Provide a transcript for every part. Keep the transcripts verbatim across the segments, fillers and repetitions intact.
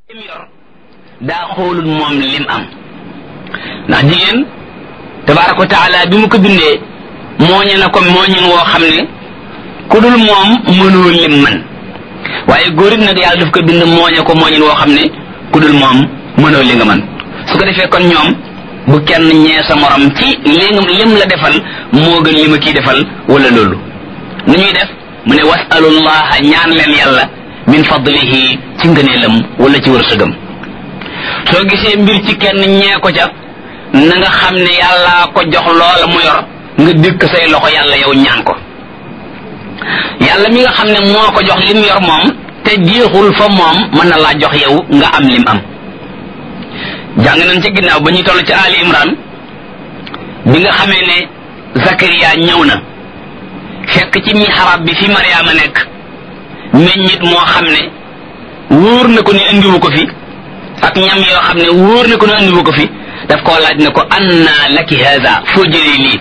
lim yor daa xoolul moom lim am ndax jigéen tabaaraka wa taala bi mu ko bindee mooñe na ko mooñin woo xam ne ku dul moom mënoo lim man waaye góor it nag yàlla daf ko bind mooñe ko mooñin woo xam ne ku dul moom mënoo li nga man su ko defee kon ñoom bu kenn ñee sa morom ci li lim la defal moo gën li ma kii defal wala loolu nu ñuy def mu ne wasalullaha ñaan leen yàlla min fadlihi ci ngëneelam wala ci wërsëgam soo gisee mbir ci kenn ñee ko ca na nga xam ne yàllaa ko jox loola mu yor nga dikk say loxo yàlla yow ñaan ko yàlla mi nga xam ne moo ko jox lim yor moom te jeexul fa moom mën na laa jox yow nga am lim am jàng nañ ci ginnaaw ba ñuy toll ci Ali Imran bi nga xamee ne Zakariya ñëw na fekk ci mihrab bi fi Mariama nekk meññit moo xam ne wóor na ko ni indiwu ko fi ak ñam yoo xam ne wóor na ko ni indiwu ko fi daf koo laaj ne ko anna laki haza foo jëlee lii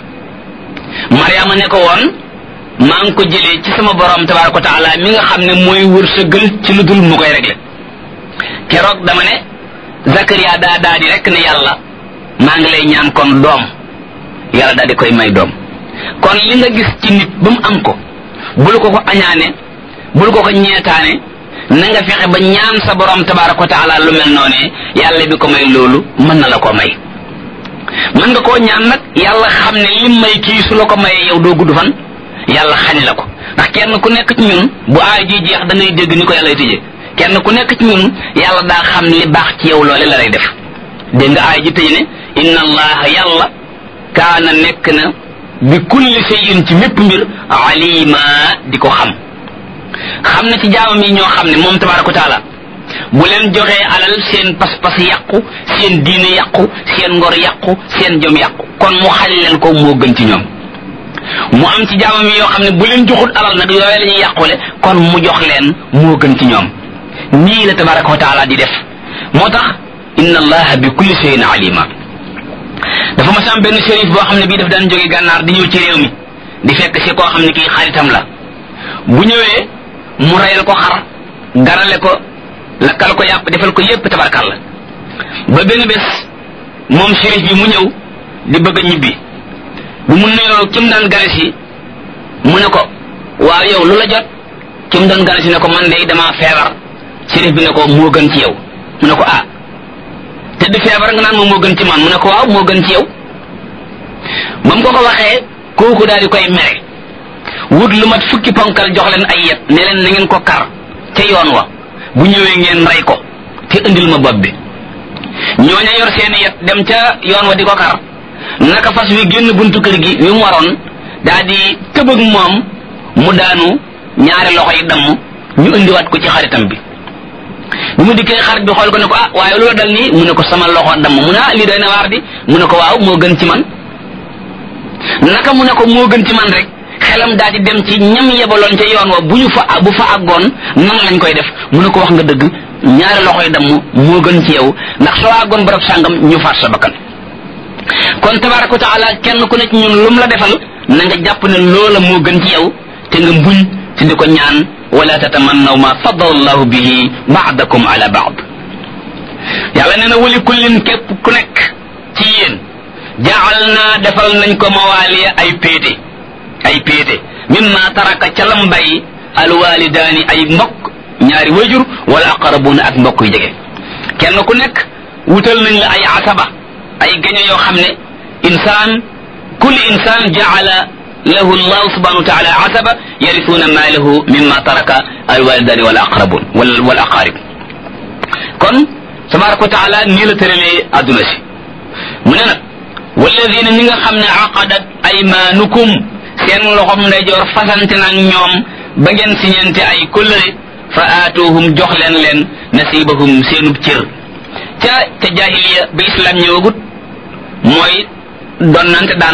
Mariama ne ko woon maa ngi ko jëlee ci sama borom tabaraka wa taala mi nga xam ne mooy wërsëgal ci lu dul mu koy réglé keroog dama ne Zakariya daa daa di rek ne yàlla maa ngi lay ñaan kon doom yàlla daa di koy may doom kon li nga gis ci nit ba mu am ko bul ko ko añaane bul ko ko ñeetaane na nga fexe ba ñaan sa borom tabaraka wa taala lu mel noonee yàlla bi ko may loolu mën na la ko may mën nga koo ñaan nag yàlla xam ne lim may kii su la ko mayee yow doo gudd fan yàlla xañ la ko ndax kenn ku nekk ci ñun bu aay ji jeex da ngay dégg ni ko yàlla tëjee kenn ku nekk ci ñun yàlla daa xam li baax ci yow loole la lay def dégg nga aay ji tëj ne inna allaha yàlla kaana nekk na bi kulli shay'in ci mépp mbir alima di ko xam xam na ci jaamam yi ñoo xam ne moom tabaraka wa taala bu leen joxee alal seen pas-pas yàqu seen diine yàqu seen ngor yàqu seen jom yàqu kon mu xañ leen ko moo gën ci ñoom mu am ci jaamam yi yoo xam ne bu leen joxul alal nag yooyu la ñuy yàqule kon mu jox leen moo gën ci ñoom nii la tabaraka wa taala di def moo tax inna allaha bi kulli shay'in alima dafa ma sam benn shérif boo xam ne bii daf daan jóge gànnaar di ñëw ci réew mi di fekk si koo xam ne kii xaritam la bu ñëwee mu reyal ko xar garale ko lakkal ko yàpp defal ko yépp tabarkalla ba benn bés moom shérif bi mu ñëw di bëgg a ñibbi bu mu nuyoo kim daan gane si mu ne ko waaw yow lu la jot kim daan gane si ne ko man de damaa feebar shérif bi ne ko moo gën ci yow mu ne ko ah te di feebar nga naan moom moo gën ci man mu ne ko waaw moo gën ci yow ba mu ko ko waxee kooku daal di koy mere wut lu mat fukki ponkal jox leen ay yet ne leen na ngeen ko kar ca yoon wa bu ñëwee ngeen rey ko te indil ma bopp bi ñooña yor seeni yet dem ca yoon wa di ko kar naka fas wi génn buntu kër gi wi mu waroon daa di tëbëg moom mu daanu ñaari loxo yi damm ñu indiwaat ko ci xaritam bi bu mu dikkee xarit bi xool ko ne ko ah waaye lu la dal nii mu ne ko sama loxo damm mu ne ah lii doy na waar di mu ne ko waaw moo gën ci man naka mu ne ko moo gën ci man rek xelam daal di dem ci ñam yebaloon ca yoon wa bu ñu fa bu fa àggoon nan lañ koy def mu ne ko wax nga dëgg ñaari loxoy damm moo gën ci yow ndax soo àggoon barab sàngam ñu faat sa bakkan kon tabaraka wa taala kenn ku ne ci ñun lum la defal na nga jàpp ne loola moo gën ci yow te nga mbuñ te di ko ñaan wala tatamannaw ma faddala allahu bihi ba'dakum ala ba'd yàlla nee na wali kullin képp ku nekk ci yéen jaal naa defal nañ ko mawaaliya ay péete ay péete mimma taraka ca lam bay alwalidaani ay mbokk ñaari wayjur wala aqrabuuna ak mbokk yu jege kenn ku nekk wutal nañ la ay asaba ay gaño yoo xam ne insaan kulli insaan jaala lahu allahu subhanahu wa taala asaba yarisuuna maalahu mimma taraka alwalidaani wala aqrabun wala wal aqarib kon tabaraka wa taala nii la tëralee adduna si mu ne nag walladina ñi nga xam ne aqadat aymaanukum seen loxom ndeyjoor fasante nag ñoom ba ngeen siñente ay kóllëre fa aatuhum jox leen leen nasibahum seenub cër ca ca jahiliya ba islam ñëwagut mooy donnante daan